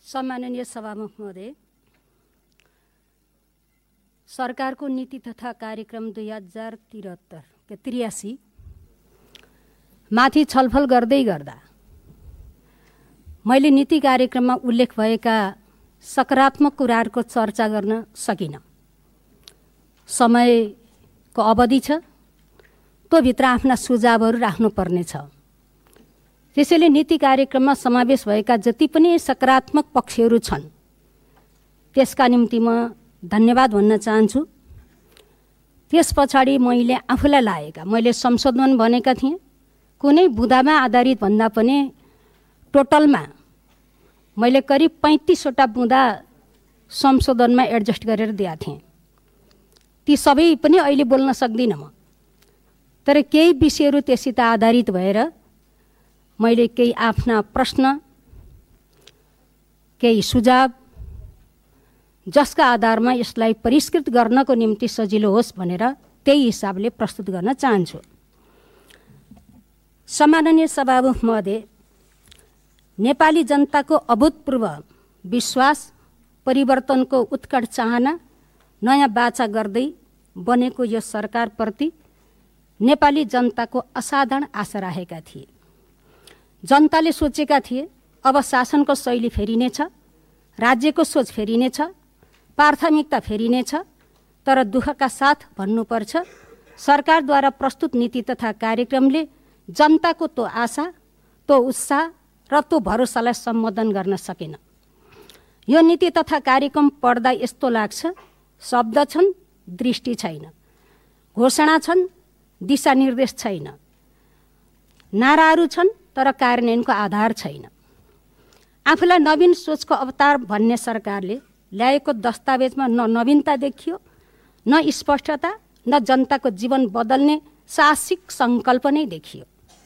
सम्माननीय सभामुख महोदय, सरकारको नीति तथा कार्यक्रम 2073 माथि छलफल गर्दै गर्दा मैले नीति कार्यक्रममा उल्लेख भएका सकारात्मक कुराहरूको चर्चा गर्न सकिनँ। समयको अवधि छ, त्यो भित्र आफ्ना सुझावहरू राख्नुपर्नेछ। त्यसैले नीति कार्यक्रममा समावेश भएका जति पनि सकारात्मक पक्षहरू छन् त्यसका निम्ति म धन्यवाद भन्न चाहन्छु। त्यस पछाडि मैले आफूलाई लागेका, मैले संशोधन भनेका थिएँ, कुनै बुँदामा आधारित भन्दा पनि टोटलमा मैले करिब 35वटा बुँदा संशोधनमा एडजस्ट गरेर दिएका थिएँ। ती सबै पनि अहिले बोल्न सक्दिनँ म, तर केही विषयहरू त्यससित आधारित भएर मैले केही आफ्ना प्रश्न, केही सुझाव, जसका आधारमा यसलाई परिष्कृत गर्नको निम्ति सजिलो होस् भनेर त्यही हिसाबले प्रस्तुत गर्न चाहन्छु। सम्माननीय सभामुख महोदय, नेपाली जनताको अभूतपूर्व विश्वास, परिवर्तनको उत्कट चाहना, नयाँ बाचा गर्दै बनेको यो सरकारप्रति नेपाली जनताको असाधारण आशा राखेका थिए। जनताले सोचेका थिए अब शासनको शैली फेरिनेछ, राज्यको सोच फेरिनेछ, प्राथमिकता फेरिनेछ। तर दुःखका साथ भन्नुपर्छ, सरकारद्वारा प्रस्तुत नीति तथा कार्यक्रमले जनताको त्यो आशा, त्यो उत्साह र त्यो भरोसालाई सम्बोधन गर्न सकेन। यो नीति तथा कार्यक्रम पढ्दा यस्तो लाग्छ, शब्द छन्, दृष्टि छैन, घोषणा छन्, दिशानिर्देश छैन, नाराहरू छन्, तर कार्यान्वयनको आधार छैन। आफूलाई नवीन सोचको अवतार भन्ने सरकारले ल्याएको दस्तावेजमा न नवीनता देखियो, न स्पष्टता, न जनताको जीवन बदल्ने साहसिक सङ्कल्प नै देखियो।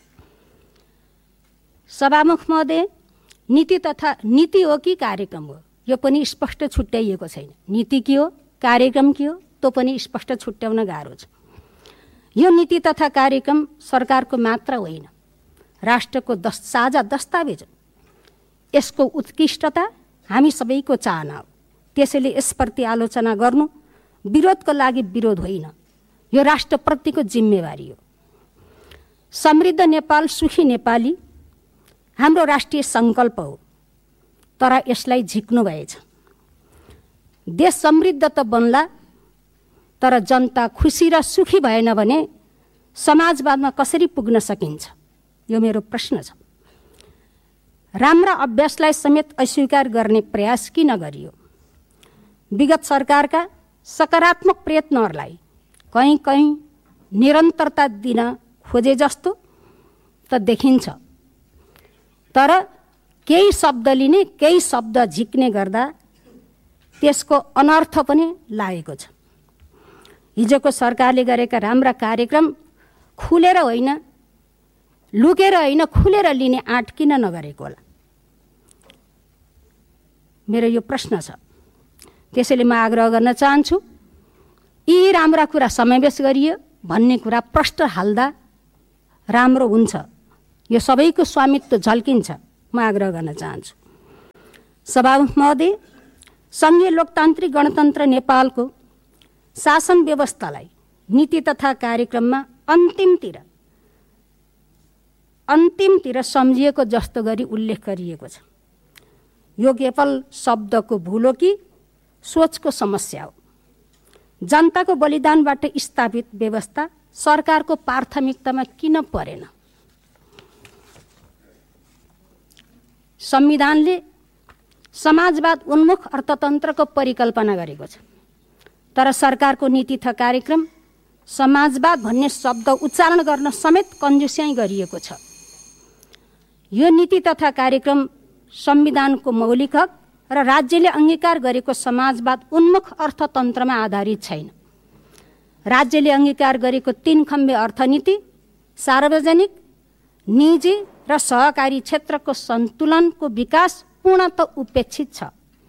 सभामुख महोदय, नीति हो कि कार्यक्रम हो, यो पनि स्पष्ट छुट्याइएको छैन। नीति के हो, कार्यक्रम के हो, त्यो पनि स्पष्ट छुट्याउन गाह्रो छ। यो नीति तथा कार्यक्रम सरकारको मात्र होइन, राष्ट्रको साझा दस्तावेज। यसको उत्कृष्टता हामी सबैको चाहना हो। त्यसैले यसप्रति आलोचना गर्नु विरोधको लागि विरोध होइन, यो राष्ट्रप्रतिको जिम्मेवारी हो। समृद्ध नेपाल, सुखी नेपाली हाम्रो राष्ट्रिय सङ्कल्प हो, तर यसलाई झिक्नु भएछ। देश समृद्ध त बन्ला, तर जनता खुसी र सुखी भएन भने समाजवादमा कसरी पुग्न सकिन्छ? यो मेरो प्रश्न छ। राम्रा अभ्यासलाई समेत अस्वीकार गर्ने प्रयास किन गरियो? विगत सरकारका सकारात्मक प्रयत्नहरूलाई कहीँ कहीँ निरन्तरता दिन खोजे जस्तो त देखिन्छ, तर केही शब्द लिने, केही शब्द झिक्ने गर्दा त्यसको अनर्थ पनि लागेको छ। हिजोको सरकारले गरेका राम्रा कार्यक्रम खुलेर होइन, लुकेर होइन, खुलेर लिने आँट किन नगरेको होला? मेरो यो प्रश्न छ। त्यसैले म आग्रह गर्न चाहन्छु, यी राम्रा कुरा समावेश गरियो भन्ने कुरा प्रष्ट हाल्दा राम्रो हुन्छ। यो सबैको स्वामित्व झल्किन्छ, म आग्रह गर्न चाहन्छु। सभामुख महोदय, सङ्घीय लोकतान्त्रिक गणतन्त्र नेपालको शासन व्यवस्थालाई नीति तथा कार्यक्रममा अन्तिमतिर सम्झिएको जस्तो गरी उल्लेख गरिएको छ। यो केवल शब्दको भूल हो कि सोचको समस्या हो? जनताको बलिदानबाट स्थापित व्यवस्था सरकारको प्राथमिकतामा किन परेन? संविधानले समाजवाद उन्मुख अर्थतन्त्रको परिकल्पना गरेको छ, तर सरकारको नीति तथा कार्यक्रम समाजवाद भन्ने शब्द उच्चारण गर्न समेत कन्जुस्याइ गरिएको छ। यो नीति तथा कार्यक्रम संविधानको मौलिक हक र राज्यले अंगीकार गरेको समाजवाद उन्मुख अर्थतन्त्रमा आधारित छैन। राज्यले अंगीकार गरेको 3 खम्बे अर्थनीति सार्वजनिक, निजी र सहकारी क्षेत्रको सन्तुलनको विकास पूर्णतः उपेक्षित छ।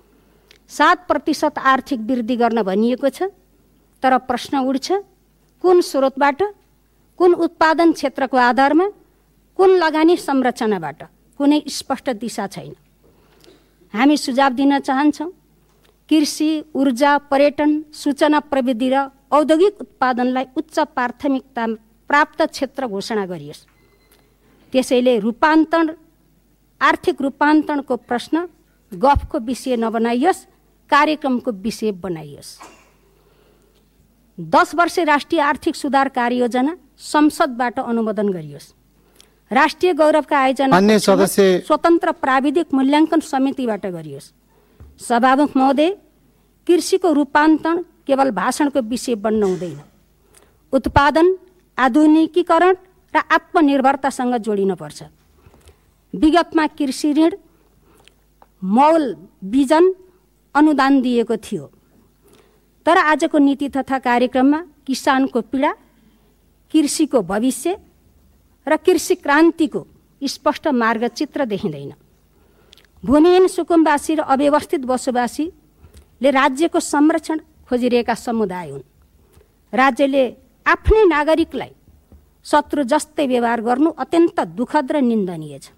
7% आर्थिक वृद्धि गर्न भनिएको छ, तर प्रश्न उठ्छ, कुन स्रोतबाट, कुन उत्पादन क्षेत्रको आधारमा, कुन लगानी संरचनाबाट? कुनै स्पष्ट दिशा छैन। हामी सुझाव दिन चाहन्छौँ कृषि, ऊर्जा, पर्यटन, सूचना प्रविधि र औद्योगिक उत्पादनलाई उच्च प्राथमिकता प्राप्त क्षेत्र घोषणा गरियोस्। त्यसैले आर्थिक रूपान्तरणको प्रश्न गफको विषय नबनाइयोस्, कार्यक्रमको विषय बनाइयोस्। 10 वर्षे राष्ट्रिय आर्थिक सुधार कार्ययोजना संसदबाट अनुमोदन गरियोस्। राष्ट्रिय गौरवका आयोजना स्वतन्त्र प्राविधिक मूल्याङ्कन समितिबाट गरियोस्। सभामुख महोदय, कृषिको रूपान्तरण केवल भाषणको विषय बन्न हुँदैन। उत्पादन, आधुनिकीकरण र आत्मनिर्भरतासँग जोडिनुपर्छ। विगतमा कृषि ऋण, मौल बिजन अनुदान दिएको थियो, तर आजको नीति तथा कार्यक्रममा किसानको पीडा, कृषिको भविष्य र कृषि क्रान्तिको स्पष्ट मार्गचित्र देखिँदैन। भूमिहीन सुकुम्बासी र अव्यवस्थित बसोबासीले राज्यको संरक्षण खोजिरहेका समुदाय हुन्। राज्यले आफ्नै नागरिकलाई शत्रु जस्तै व्यवहार गर्नु अत्यन्त दुःखद र निन्दनीय छ।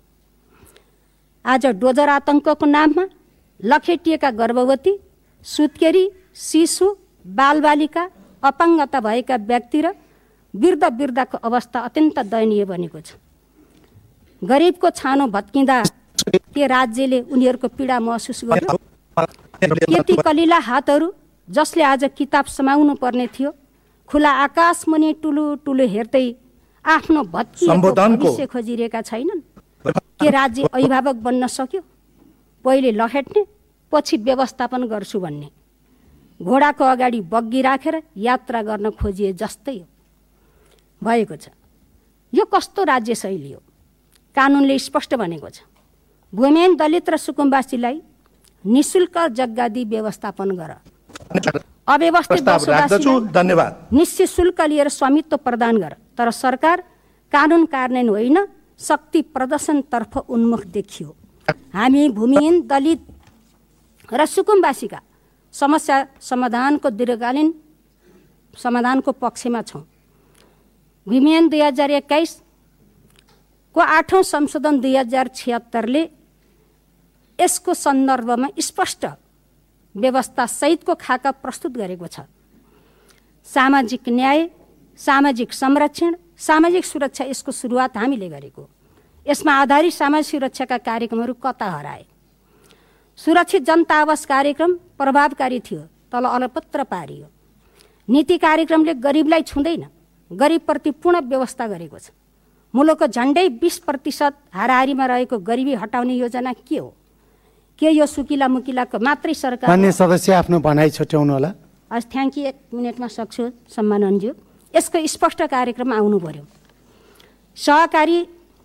आज डोजर आतङ्कको नाममा लखेटिएका गर्भवती, सुत्केरी, शिशु, बालबालिका, अपाङ्गता भएका व्यक्ति र वृद्धको अवस्था अत्यन्त दयनीय बनेको छ। गरिबको छानो भत्किँदा के राज्यले उनीहरूको पीडा महसुस गर्यो? यति कलिला हातहरू जसले आज किताब समाउनु पर्ने थियो, खुला आकाश मुनि टुलु टुलु हेर्दै आफ्नो भत्किएको भविष्य खोजिरहेका छैनन्? के राज्य अभिभावक बन्न सक्यो? पहिले लखेट्ने, पछि व्यवस्थापन गर्छु भन्ने, घोडाको अगाडि बग्गी राखेर यात्रा गर्न खोजिए जस्तै हो भएको छ। यो कस्तो राज्य शैली हो? कानुनले स्पष्ट भनेको छ, भूमिहीन, दलित र सुकुम्बासीलाई निःशुल्क जग्गादी व्यवस्थापन गर। अव्यवस्थित बसोबासीलाई निश्चित शुल्क लिएर स्वामित्व प्रदान गर। तर सरकार कानुन कार्यान्वयन होइन, शक्ति प्रदर्शनतर्फ उन्मुख देखियो। हामी भूमिहीन, दलित र सुकुम्बासीका समस्या समाधानको दीर्घकालीन समाधानको पक्षमा छौँ। विनियम 2021 को 8औं संशोधन 2076ले यसको सन्दर्भमा स्पष्ट व्यवस्था सहितको खाका प्रस्तुत गरेको छ। सामाजिक न्याय, सामाजिक संरक्षण, सामाजिक सुरक्षा यसको सुरुवात हामीले गरेको। यसमा आधारित सामाजिक सुरक्षाका कार्यक्रमहरू कता हराए? सुरक्षित जनता आवास कार्यक्रम प्रभावकारी थियो, तल अलपत्र पारियो। नीति कार्यक्रमले गरिबलाई छुँदैन, गरिबप्रति पूर्ण व्यवस्था गरेको छ। मुलुकको झन्डै 20% हाराहारीमा रहेको गरिबी हटाउने योजना के हो? के यो सुकिला मुकिलाको मात्रै सरकार? अन्य सदस्य आफ्नो भनाइ छुट्याउनु होला। हस्, थ्याङ्क यू। 1 मिनेटमा सक्छु सम्मानज्यू। यसको स्पष्ट कार्यक्रम आउनु पर्यो। सहकारी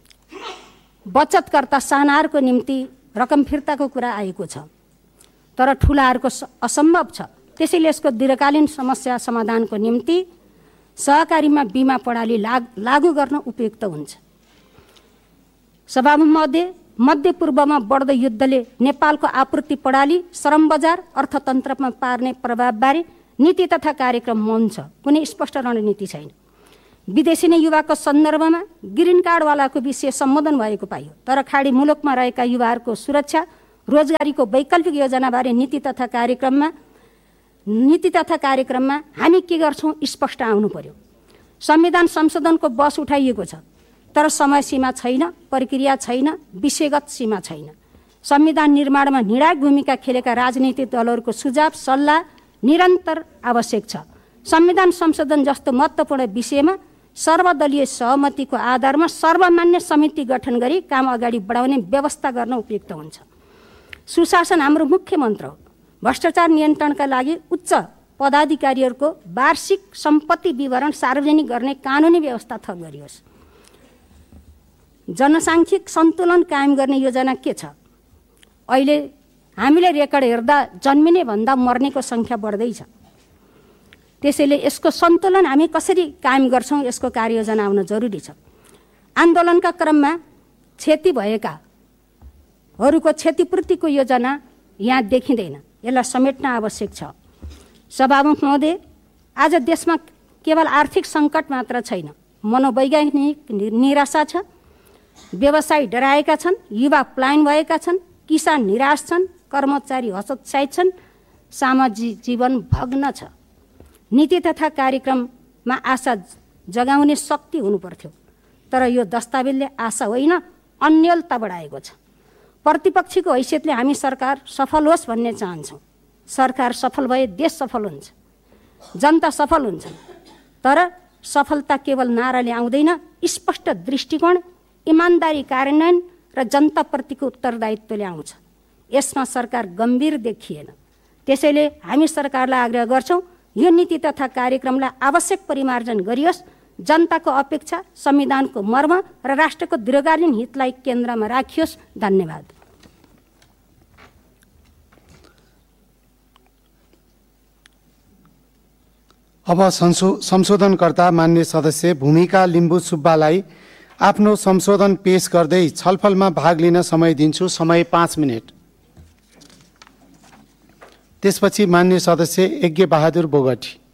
बचतकर्ता सानाहरूको निम्ति रकम फिर्ताको कुरा आएको छ, तर ठुलाहरूको असम्भव छ। त्यसैले यसको दीर्घकालीन समस्या समाधानको निम्ति सहकारीमा बिमा प्रणाली लागू गर्न उपयुक्त हुन्छ। सभामुख महोदय, मध्यपूर्वमा बढ्दो युद्धले नेपालको आपूर्ति प्रणाली, श्रम बजार, अर्थतन्त्रमा पार्ने प्रभावबारे नीति तथा कार्यक्रम मौन छ। कुनै स्पष्ट रणनीति छैन। विदेशी नै युवाको सन्दर्भमा ग्रिन कार्डवालाको विषय सम्बोधन भएको पाइयो, तर खाडी मुलुकमा रहेका युवाहरूको सुरक्षा, रोजगारीको वैकल्पिक योजनाबारे नीति तथा कार्यक्रममा हामी के गर्छौँ स्पष्ट आउनु पर्यो। संविधान संशोधनको बस उठाइएको छ, तर समय सीमा छैन, प्रक्रिया छैन, विषयगत सीमा छैन। संविधान निर्माणमा निर्णायक भूमिका खेलेका राजनीतिक दलहरूको सुझाव सल्लाह निरन्तर आवश्यक छ। संविधान संशोधन जस्तो महत्त्वपूर्ण विषयमा सर्वदलीय सहमतिको आधारमा सर्वमान्य समिति गठन गरी काम अगाडि बढाउने व्यवस्था गर्न उपयुक्त हुन्छ। सुशासन हाम्रो मुख्य मन्त्र हो। भ्रष्टाचार नियन्त्रणका लागि उच्च पदाधिकारीहरूको वार्षिक सम्पत्ति विवरण सार्वजनिक गर्ने कानुनी व्यवस्था थप गरियोस्। जनसाङ्ख्यिक सन्तुलन कायम गर्ने योजना के छ? अहिले हामीले रेकर्ड हेर्दा जन्मिने भन्दा मर्नेको सङ्ख्या बढ्दैछ। त्यसैले यसको सन्तुलन हामी कसरी कायम गर्छौँ, यसको कार्ययोजना आउन जरुरी छ। आन्दोलनका क्रममा क्षति भएकाहरूको क्षतिपूर्तिको योजना यहाँ देखिँदैन, यसलाई समेट्न आवश्यक छ। सभामुख महोदय, आज देशमा केवल आर्थिक सङ्कट मात्र छैन, मनोवैज्ञानिक निराशा छ। व्यवसायी डराएका छन्, युवा पलायन भएका छन्, किसान निराश छन्, कर्मचारी हतोत्साहित छन्, सामाजिक जीवन भग्न छ। नीति तथा कार्यक्रममा आशा जगाउने शक्ति हुनुपर्थ्यो, तर यो दस्तावेजले आशा होइन अन्यलता बढाएको छ। प्रतिपक्षीको हैसियतले हामी सरकार सफल होस् भन्ने चाहन्छौँ। सरकार सफल भए देश सफल हुन्छ, जनता सफल हुन्छ। तर सफलता केवल नाराले आउँदैन, स्पष्ट दृष्टिकोण, इमान्दारी कार्यान्वयन र जनताप्रतिको उत्तरदायित्वले आउँछ। यसमा सरकार गम्भीर देखिएन। त्यसैले हामी सरकारलाई आग्रह गर्छौँ, यो नीति तथा कार्यक्रमलाई आवश्यक परिमार्जन गरियोस्। जनताको अपेक्षा, संविधानको मर्म र राष्ट्रको दीर्घकालीन हितलाई केन्द्रमा राखियोस्। धन्यवाद। अब संशोधनकर्ता मान्य सदस्य भूमिका लिम्बू सुब्बालाई आफ्नो संशोधन पेश गर्दै छलफलमा भाग लिन समय दिन्छु। समय 5 मिनेट। त्यसपछि मान्य सदस्य यज्ञ बहादुर बोगटी।